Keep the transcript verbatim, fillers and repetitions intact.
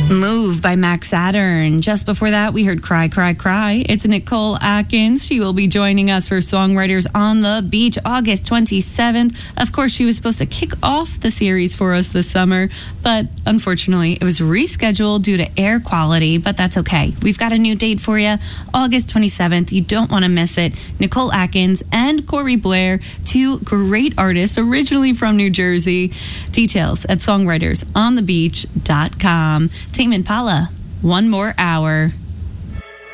Move by Max Saturn. Just before that, we heard Cry, Cry, Cry. It's Nicole Atkins. She will be joining us for Songwriters on the Beach August twenty-seventh. Of course, she was supposed to kick off the series for us this summer, but unfortunately, it was rescheduled due to air quality, but that's okay. We've got a new date for you, August twenty-seventh. You don't want to miss it. Nicole Atkins and Corey Blair, two great artists originally from New Jersey. Details at songwriters on the beach dot com. Tame Impala, One More Hour.